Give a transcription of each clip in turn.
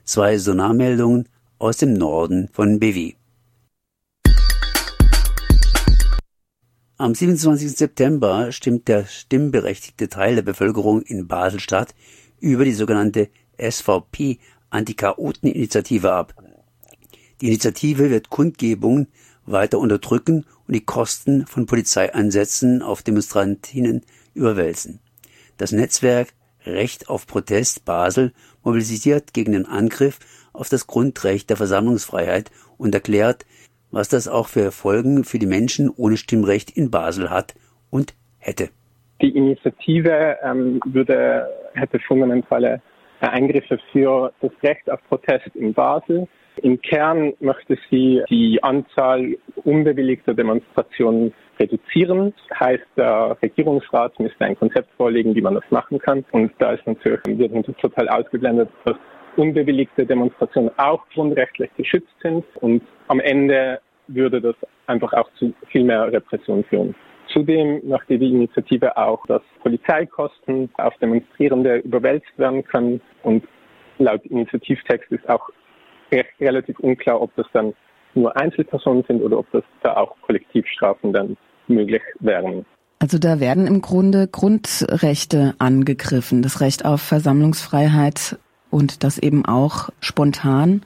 2 Sonarmeldungen aus dem Norden von BW. Am 27. September stimmt der stimmberechtigte Teil der Bevölkerung in Basel-Stadt über die sogenannte SVP-Anti-Chaoten-Initiative ab. Die Initiative wird Kundgebungen weiter unterdrücken und die Kosten von Polizeieinsätzen auf Demonstrantinnen überwälzen. Das Netzwerk Recht auf Protest Basel mobilisiert gegen den Angriff auf das Grundrecht der Versammlungsfreiheit und erklärt, was das auch für Folgen für die Menschen ohne Stimmrecht in Basel hat und hätte. Die Initiative hätte fundamentale Eingriffe für das Recht auf Protest in Basel. Im Kern möchte sie die Anzahl unbewilligter Demonstrationen reduzieren. Das heißt, der Regierungsrat müsste ein Konzept vorlegen, wie man das machen kann. Und da wird natürlich total ausgeblendet, dass unbewilligte Demonstrationen auch grundrechtlich geschützt sind. Und am Ende würde das einfach auch zu viel mehr Repression führen. Zudem möchte die Initiative auch, dass Polizeikosten auf Demonstrierende überwälzt werden können. Und laut Initiativtext ist auch relativ unklar, ob das dann nur Einzelpersonen sind oder ob das da auch Kollektivstrafen dann möglich wären. Also da werden im Grunde Grundrechte angegriffen, das Recht auf Versammlungsfreiheit und das eben auch spontan.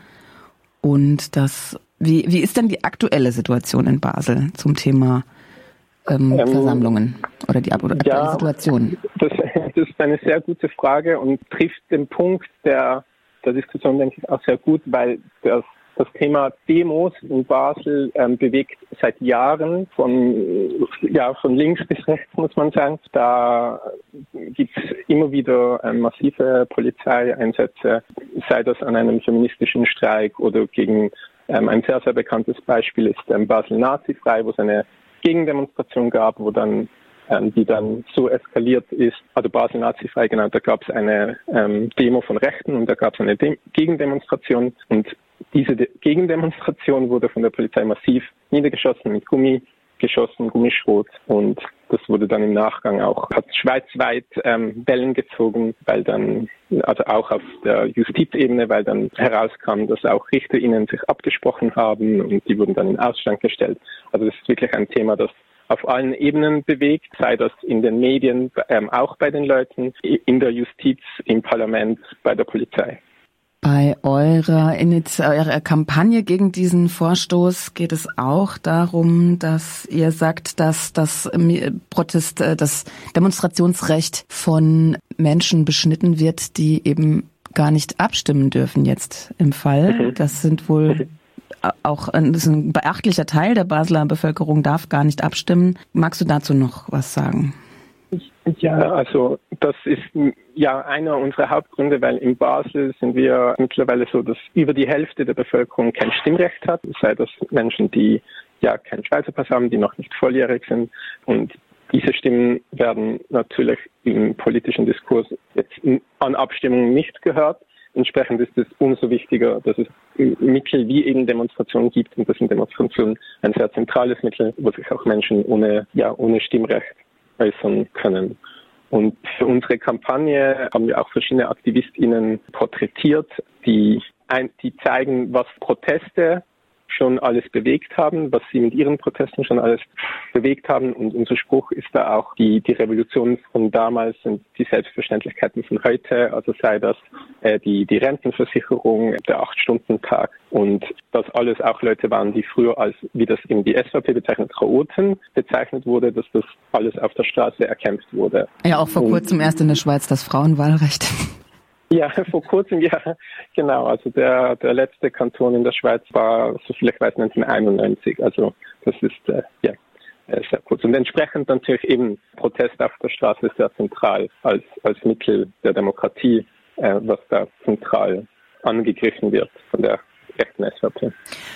Und wie ist denn die aktuelle Situation in Basel zum Thema Versammlungen oder die aktuelle Situation? Das ist eine sehr gute Frage und trifft den Punkt der Diskussion, denke ich, auch sehr gut, weil das Thema Demos in Basel bewegt seit Jahren von links bis rechts, muss man sagen. Da gibt es immer wieder massive Polizeieinsätze, sei das an einem feministischen Streik oder gegen ein sehr, sehr bekanntes Beispiel ist Basel Nazifrei, wo es eine Gegendemonstration gab, wo dann die dann so eskaliert ist, also Basel Nazifrei, genau, da gab es eine Demo von Rechten und da gab es eine Gegendemonstration und diese Gegendemonstration wurde von der Polizei massiv niedergeschossen mit Gummischrot und das wurde dann im Nachgang hat schweizweit Wellen gezogen, weil dann, also auch auf der Justizebene, weil dann herauskam, dass auch RichterInnen sich abgesprochen haben und die wurden dann in Ausstand gestellt. Also das ist wirklich ein Thema, das auf allen Ebenen bewegt, sei das in den Medien, auch bei den Leuten, in der Justiz, im Parlament, bei der Polizei. Bei eurer Kampagne gegen diesen Vorstoß geht es auch darum, dass ihr sagt, dass das Demonstrationsrecht von Menschen beschnitten wird, die eben gar nicht abstimmen dürfen jetzt im Fall. Das sind wohl das ist ein beachtlicher Teil der Basler Bevölkerung darf gar nicht abstimmen. Magst du dazu noch was sagen? Ja, also das ist ja einer unserer Hauptgründe, weil in Basel sind wir mittlerweile so, dass über die Hälfte der Bevölkerung kein Stimmrecht hat, sei das Menschen, die ja keinen Schweizer Pass haben, die noch nicht volljährig sind. Und diese Stimmen werden natürlich im politischen Diskurs jetzt an Abstimmungen nicht gehört. Entsprechend ist es umso wichtiger, dass es Mittel wie eben Demonstrationen gibt und das sind Demonstrationen ein sehr zentrales Mittel, wo sich auch Menschen ohne Stimmrecht äußern können. Und für unsere Kampagne haben wir auch verschiedene AktivistInnen porträtiert, die zeigen, was Proteste schon alles bewegt haben, was sie mit ihren Protesten schon alles bewegt haben. Und unser Spruch ist da auch, die Revolutionen von damals sind die Selbstverständlichkeiten von heute. Also sei das die Rentenversicherung, der 8-Stunden-Tag. Und das alles auch Leute waren, die früher als, wie das eben die SVP bezeichnet, Chaoten bezeichnet wurde, dass das alles auf der Straße erkämpft wurde. Ja, auch vor kurzem erst in der Schweiz das Frauenwahlrecht. Ja, vor kurzem, ja, genau. Also der letzte Kanton in der Schweiz war, so viel ich weiß, 1991. Also das ist, sehr kurz. Und entsprechend natürlich eben Protest auf der Straße sehr zentral als Mittel der Demokratie, was da zentral angegriffen wird von der rechten SVP.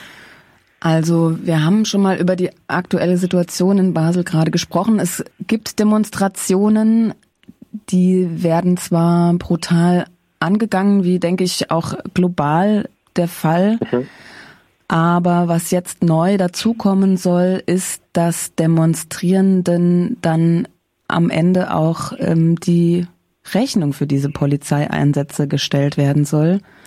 Also wir haben schon mal über die aktuelle Situation in Basel gerade gesprochen. Es gibt Demonstrationen, die werden zwar brutal angegangen, wie denke ich auch global der Fall. Aber was jetzt neu dazukommen soll, ist, dass Demonstrierenden dann am Ende auch die Rechnung für diese Polizeieinsätze gestellt werden soll.